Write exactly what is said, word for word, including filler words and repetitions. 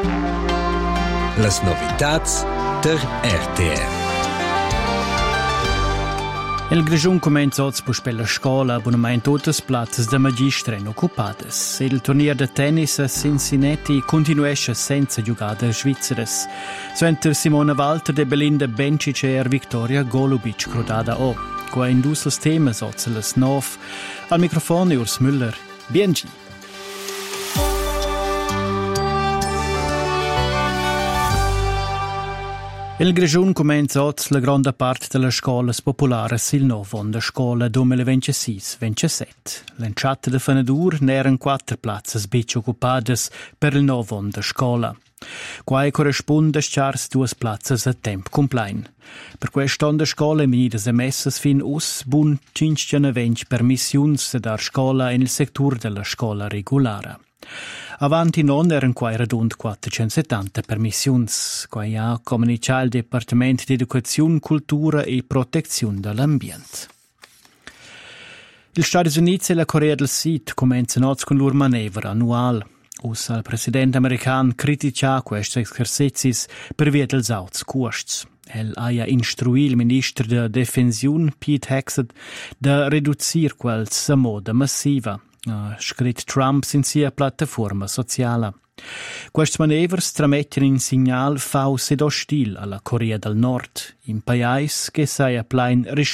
Las novitats der R T M. Il Grischun comenza oggi per la scuola, abonament tutte le piazze da magistri occupate. Il turnier di tennis a Cincinnati continuesce senza giocate svizzere. Suenter Simona Walter de Belinda Bencic e Victoria Golubic crodada o. Qua in due temi oggi le nove. Al microfono Urs Müller. Biengi. Il Grischun comenza oggi la grande parte delle scuole popolari il nuovo anno scuola duemilaventisei ventisette. L'enciata di Fenadur n'erano quattro piazze bici occupate per il nuovo anno scuola. Qua corrisponde a chars due piazze a tempo completo. Per questo anno scuola venite emesse fin us bun cinquantanoventi permissioni da dar scuola nel settore della scuola regolare. Avanti non erano qua radund quattrocentosettanta permissioni, qua ha comunicato il Dipartimento di Educazione, Cultura e Protezione dell'Ambiente. Gli Stati Uniti e la Corea del Sud cominciano oggi con loro manevra annuale. Usa il presidente americano critica questi esercizi per via dels alti costi. El ha instruito il ministro della Difensione, Pete Hegseth, da ridurre quels moda massiva. Uh, scritto Trump in sia piattaforma sociale. Questi manevri tramettono un segnale fausto ed ostile alla Corea del Nord, un paese che sia plein